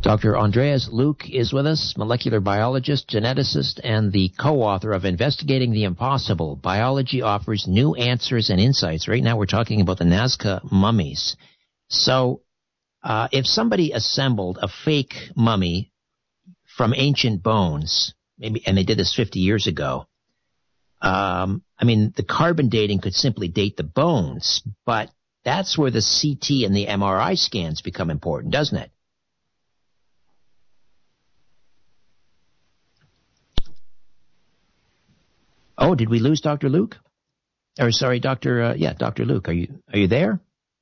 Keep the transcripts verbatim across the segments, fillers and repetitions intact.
Doctor Andreas Luke is with us, molecular biologist, geneticist, and the co-author of Investigating the Impossible. Biology offers new answers and insights. Right now we're talking about the Nazca mummies. So uh, if somebody assembled a fake mummy from ancient bones, maybe, and they did this fifty years ago, um, I mean, the carbon dating could simply date the bones, but that's where the C T and the M R I scans become important, doesn't it? Oh, did we lose Doctor Luke? Or sorry, Doctor Uh, yeah, Doctor Luke. Are you are you there?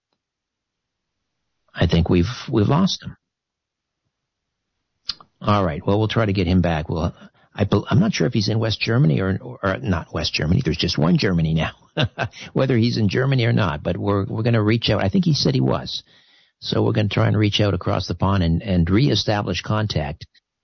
I think we've we've lost him. All right. Well, we'll try to get him back. Well, I I'm not sure if he's in West Germany or or not West Germany. There's just one Germany now. Whether he's in Germany or not, but we're we're going to reach out. I think he said he was. So we're going to try and reach out across the pond and and reestablish contact.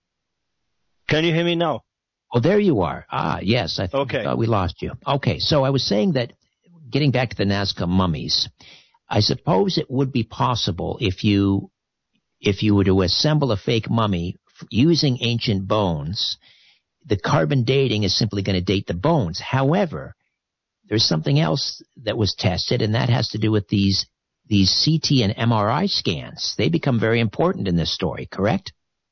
Can you hear me now? Oh, there you are. Ah, yes. I th- okay. thought we lost you. Okay, so I was saying that, getting back to the Nazca mummies, I suppose it would be possible if you if you were to assemble a fake mummy using ancient bones, the carbon dating is simply going to date the bones. However, there's something else that was tested, and that has to do with these these C T and M R I scans. They become very important in this story, correct?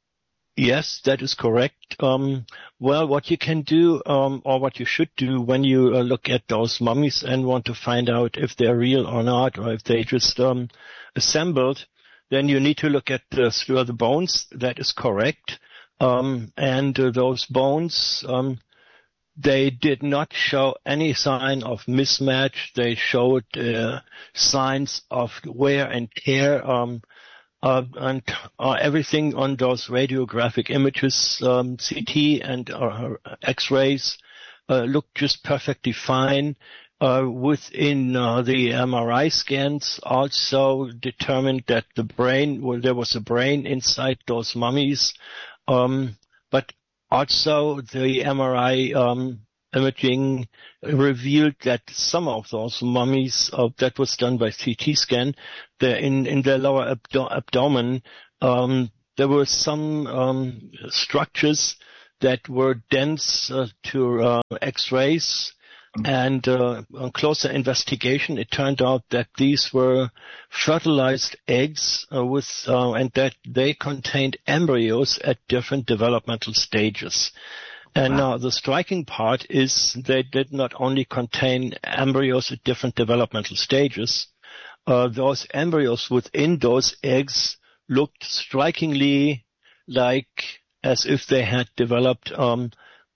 Yes, that is correct. Um, well, what you can do, um, or what you should do when you uh, look at those mummies and want to find out if they're real or not, or if they just um, assembled, then you need to look at the, through the bones. That is correct. Um, and uh, those bones, um, they did not show any sign of mismatch. They showed uh, signs of wear and tear. Um, Uh, and uh, everything on those radiographic images, um, C T and uh, X-rays, uh, looked just perfectly fine. Uh, within uh, the M R I scans, also determined that the brain, well, there was a brain inside those mummies, um, but also the M R I um, imaging revealed that some of those mummies, uh, that was done by C T scan, the, in, in their lower abdo- abdomen, um, there were some um, structures that were dense uh, to uh, X-rays, and uh, on closer investigation, it turned out that these were fertilized eggs uh, with, uh, and that they contained embryos at different developmental stages. And now the striking part is they did not only contain embryos at different developmental stages, uh, those embryos within those eggs looked strikingly like as if they had developed um,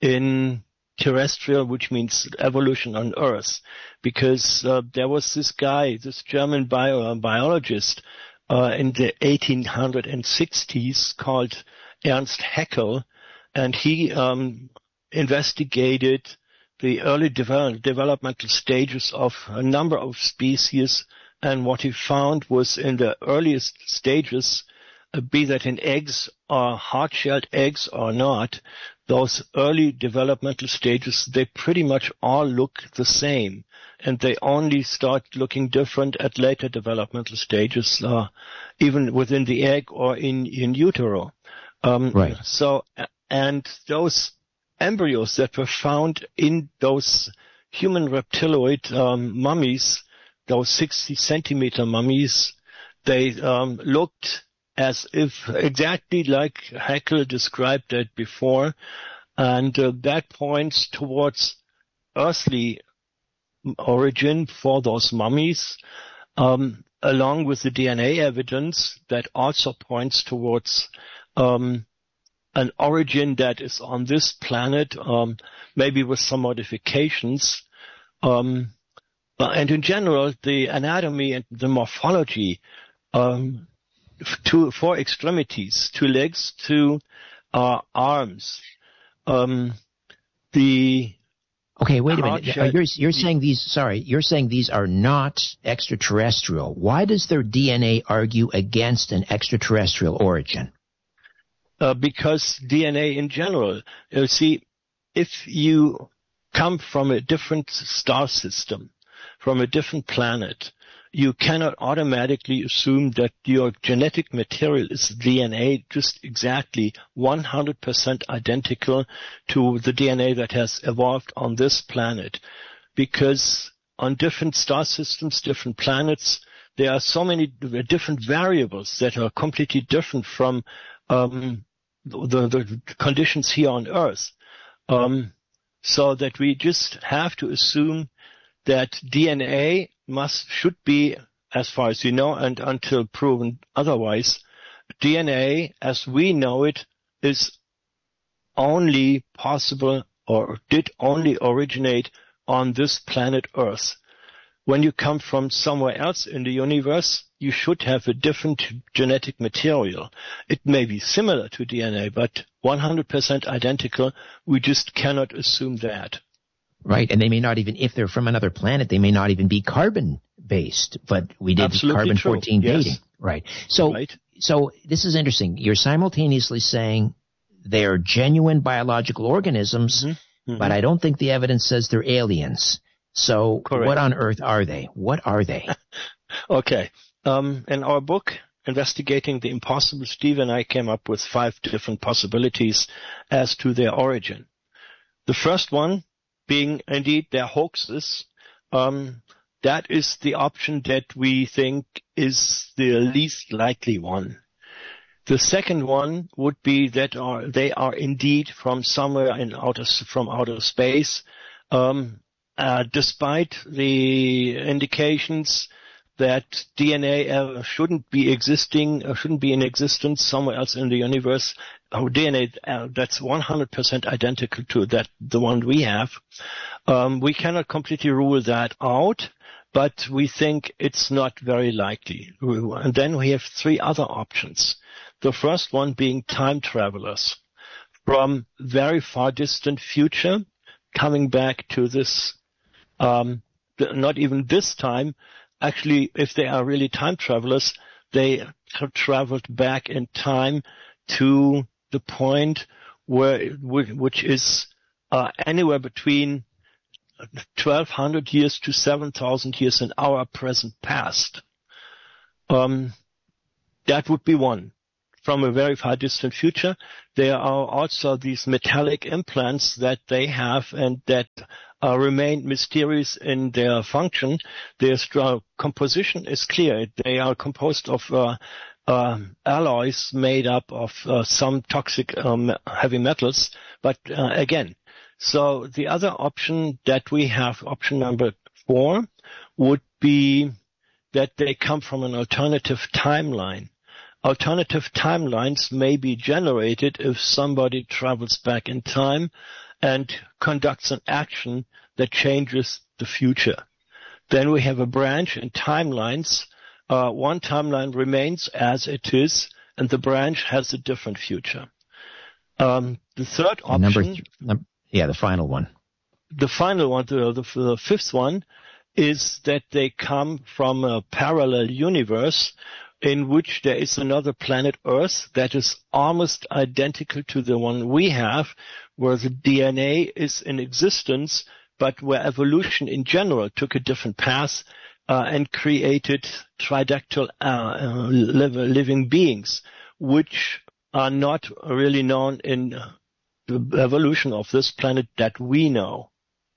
in terrestrial, which means evolution on Earth, because uh, there was this guy, this German bio, uh, biologist uh, in the eighteen sixties called Ernst Haeckel, and he um, investigated the early develop- developmental stages of a number of species, and what he found was in the earliest stages, uh, be that in eggs or hard-shelled eggs or not, those early developmental stages, they pretty much all look the same, and they only start looking different at later developmental stages, uh, even within the egg or in, in utero. Um, right. So, and those embryos that were found in those human reptiloid um, mummies, those sixty centimeter mummies, they um, looked as if exactly like Haeckel described that before, and uh, that points towards earthly origin for those mummies, um, along with the D N A evidence that also points towards um, an origin that is on this planet, um, maybe with some modifications. Um, and in general, the anatomy and the morphology, um, two, four extremities, two legs, two uh, arms. Um, the Okay, wait a minute. You're, you're saying these, sorry, you're saying these are not extraterrestrial. Why does their D N A argue against an extraterrestrial origin? Uh, because D N A in general, you see, if you come from a different star system, from a different planet, you cannot automatically assume that your genetic material is D N A just exactly one hundred percent identical to the D N A that has evolved on this planet. Because on different star systems, different planets, there are so many different variables that are completely different from um, the, the conditions here on Earth. Um, so that we just have to assume that D N A must, should be, as far as you know, and until proven otherwise, D N A as we know it is only possible or did only originate on this planet Earth. When you come from somewhere else in the universe, you should have a different genetic material. It may be similar to D N A, but one hundred percent identical, we just cannot assume that. Right, and they may not even, if they're from another planet, they may not even be carbon-based, but we did carbon fourteen yes. dating. Right. So, right. so this is interesting. You're simultaneously saying they're genuine biological organisms, Mm-hmm. Mm-hmm. but I don't think the evidence says they're aliens. So Correct. What on earth are they? What are they? Okay. Um, in our book, Investigating the Impossible, Steve and I came up with five different possibilities as to their origin. The first one being indeed their hoaxes. Um, that is the option that we think is the least likely one. The second one would be that are, they are indeed from somewhere in outer, from outer space, um, uh, despite the indications that D N A uh, shouldn't be existing, uh, shouldn't be in existence somewhere else in the universe. Our D N A uh, that's one hundred percent identical to that, the one we have. Um, we cannot completely rule that out, but we think it's not very likely. And then we have three other options. The first one being time travelers from very far distant future, coming back to this, um, not even this time. Actually, if they are really time travelers, they have traveled back in time to the point where, which is uh, anywhere between twelve hundred years to seven thousand years in our present past. Um, that would be one. From a very far distant future, there are also these metallic implants that they have and that uh, remain mysterious in their function. Their uh, composition is clear. They are composed of uh, uh, alloys made up of uh, some toxic um, heavy metals. But uh, again, so the other option that we have, option number four, would be that they come from an alternative timeline. Alternative timelines may be generated if somebody travels back in time and conducts an action that changes the future. Then we have a branch in timelines. Uh, one timeline remains as it is, and the branch has a different future. Um, the third option... Number th- num- yeah, the final one. The final one, the, the, the fifth one, is that they come from a parallel universe in which there is another planet Earth that is almost identical to the one we have, where the D N A is in existence, but where evolution in general took a different path uh, and created tridactyl uh, uh, living beings, which are not really known in the evolution of this planet that we know.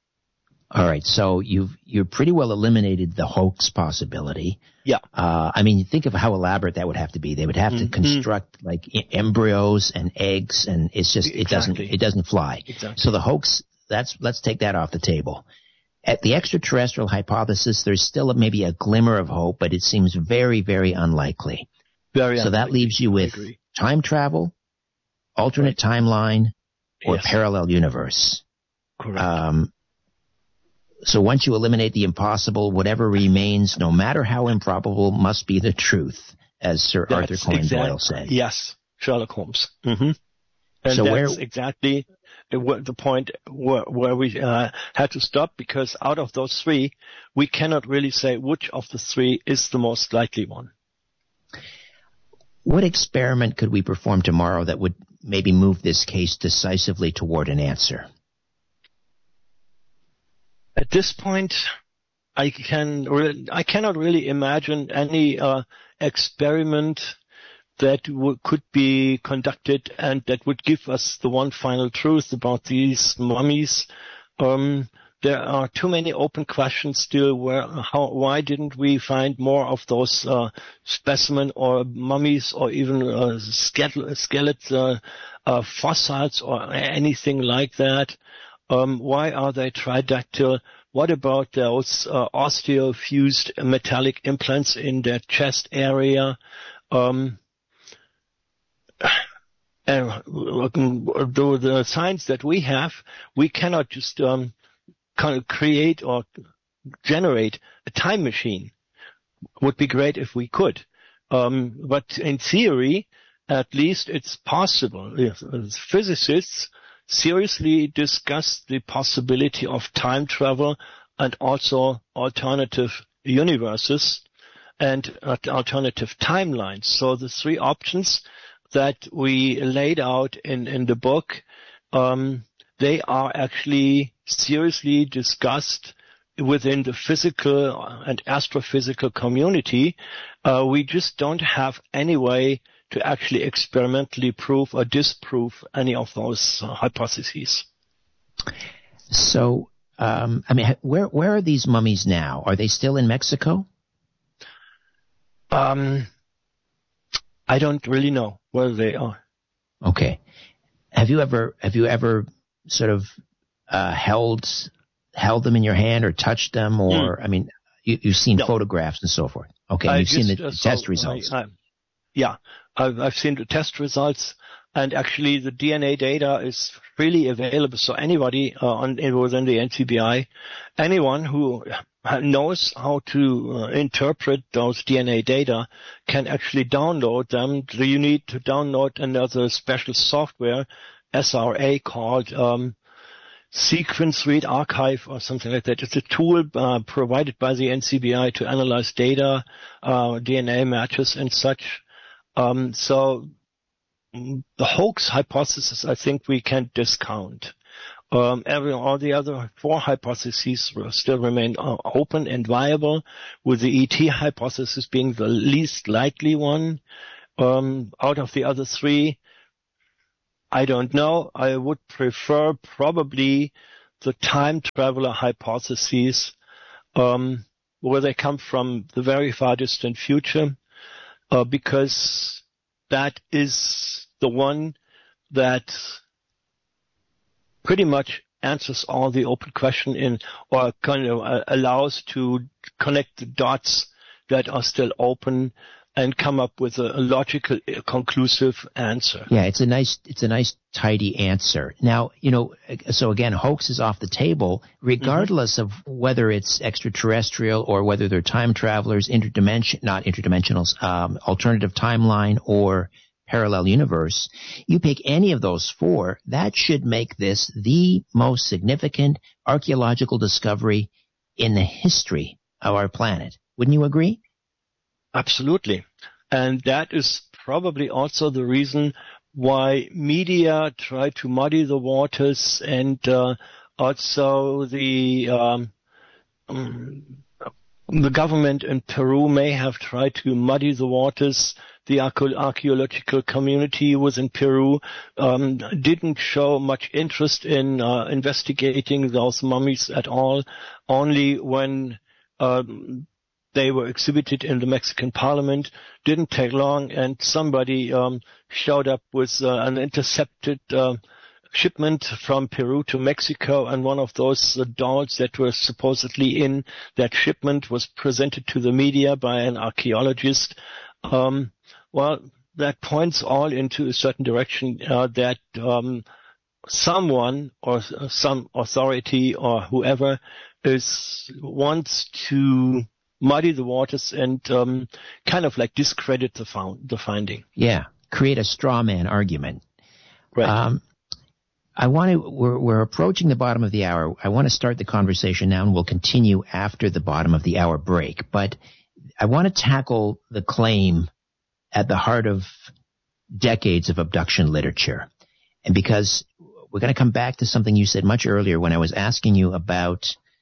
All right, so you've you're pretty well eliminated the hoax possibility. Yeah. Uh, I mean, you think of how elaborate that would have to be. They would have mm-hmm. to construct like e- embryos and eggs, and it's just it exactly. doesn't it doesn't fly. Exactly. So the hoax, that's let's take that off the table. At the extraterrestrial hypothesis, there's still maybe a glimmer of hope, but it seems very very unlikely. Very. So unlikely. that leaves you with time travel, alternate right. timeline, or yes. parallel universe. Correct. Um, So once you eliminate the impossible, whatever remains, no matter how improbable, must be the truth, as Sir that's Arthur Conan exact, Doyle said. Yes, Sherlock Holmes. Mm-hmm. And so that's where, exactly the point where, where we uh, had to stop, because out of those three, we cannot really say which of the three is the most likely one. What experiment could we perform tomorrow that would maybe move this case decisively toward an answer? At this point, I can re- I cannot really imagine any uh, experiment that w- could be conducted and that would give us the one final truth about these mummies. Um, there are too many open questions still. Where, how, why didn't we find more of those uh, specimen or mummies or even uh, skeleton, skeleton uh, uh, fossils or anything like that? Um, why are they tridactyl? What about those uh, osteofused metallic implants in their chest area? Um, and though the science that we have, we cannot just um, kind of create or generate a time machine. Would be great if we could, um, but in theory, at least it's possible. Yes, physicists seriously discuss the possibility of time travel and also alternative universes and alternative timelines. So the three options that we laid out in, in the book, um, they are actually seriously discussed within the physical and astrophysical community. Uh, we just don't have any way to actually experimentally prove or disprove any of those uh, hypotheses. So, um, I mean, where where are these mummies now? Are they still in Mexico? Um, I don't really know where they are. Okay. Have you ever have you ever sort of uh, held held them in your hand or touched them, or mm. I mean, you, you've seen no. photographs and so forth. Okay, I you've just, seen the uh, test so results. I, I, yeah, I've, I've seen the test results, and actually the D N A data is freely available. So anybody uh, on within the N C B I, anyone who knows how to uh, interpret those D N A data can actually download them. You need to download another special software, S R A, called um, Sequence Read Archive or something like that. It's a tool uh, provided by the N C B I to analyze data, uh, D N A matches and such. Um, so the hoax hypothesis, I think we can discount. Um, every, all the other four hypotheses still remain uh, open and viable, with the E T hypothesis being the least likely one. Um, out of the other three, I don't know. I would prefer probably the time traveler hypotheses, um, where they come from the very far distant future, uh, because that is the one that pretty much answers all the open question in, or kind of uh, allows to connect the dots that are still open and come up with a, a logical, uh, conclusive answer. Yeah, it's a nice, it's a nice, tidy answer. Now, you know, so again, hoax is off the table, regardless mm-hmm. of whether it's extraterrestrial or whether they're time travelers, interdimension, not interdimensionals, um, alternative timeline or parallel universe. You pick any of those four, that should make this the most significant archaeological discovery in the history of our planet. Wouldn't you agree? Absolutely. And that is probably also the reason why media try to muddy the waters, and uh, also the um, um, the government in Peru may have tried to muddy the waters. The archaeological community within Peru um, didn't show much interest in uh, investigating those mummies at all, only when um, they were exhibited in the Mexican parliament. Didn't take long, and somebody um, showed up with uh, an intercepted uh, shipment from Peru to Mexico, and one of those uh, dolls that were supposedly in that shipment was presented to the media by an archaeologist. Um, well, that points all into a certain direction, uh, that um, someone or some authority or whoever is wants to muddy the waters and um, kind of like discredit the, found, the finding. Yeah, create a straw man argument. Right. Um, I want to. We're, we're approaching the bottom of the hour. I want to start the conversation now, and we'll continue after the bottom of the hour break. But I want to tackle the claim at the heart of decades of abduction literature, and because we're going to come back to something you said much earlier when I was asking you about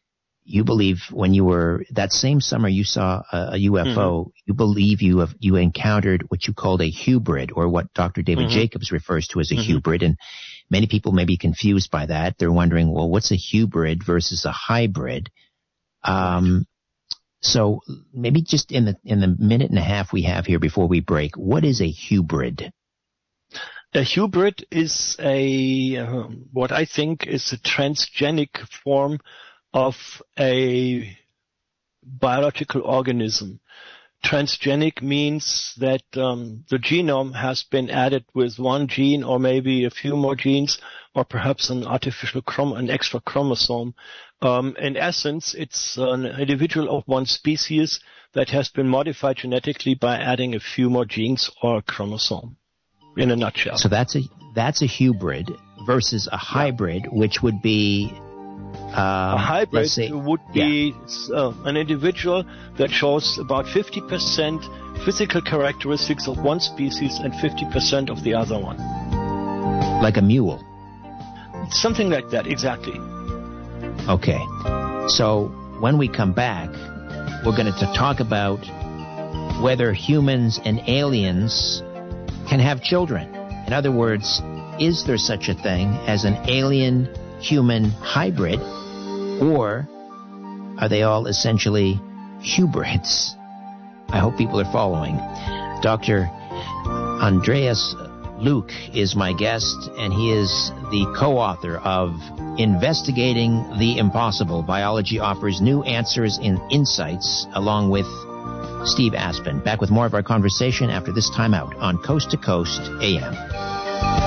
you believe when you were, that same summer you saw a, a U F O, mm-hmm. you believe you have, you encountered what you called a hybrid, or what Doctor David mm-hmm. Jacobs refers to as a mm-hmm. hybrid. And many people may be confused by that. They're wondering, well, what's a hybrid versus a hybrid? Um, so maybe just in the, in the minute and a half we have here before we break, what is a hybrid? A hybrid is a, uh, what I think is a transgenic form of a biological organism. Transgenic means that um, the genome has been added with one gene or maybe a few more genes, or perhaps an artificial chrom- an extra chromosome. Um, in essence, it's an individual of one species that has been modified genetically by adding a few more genes or a chromosome, in a nutshell. So that's a that's a hybrid versus a hybrid, yeah. which would be Um, a hybrid say, would be yeah. uh, an individual that shows about fifty percent physical characteristics of one species and fifty percent of the other one. Like a mule? Something like that, exactly. Okay. So when we come back, we're going to talk about whether humans and aliens can have children. In other words, is there such a thing as an alien-human hybrid? Or are they all essentially hybrids? I hope people are following. Doctor Andreas Luke is my guest, and he is the co-author of Investigating the Impossible. Biology Offers New Answers and Insights, along with Steve Aspen. Back with more of our conversation after this time out on Coast to Coast A M.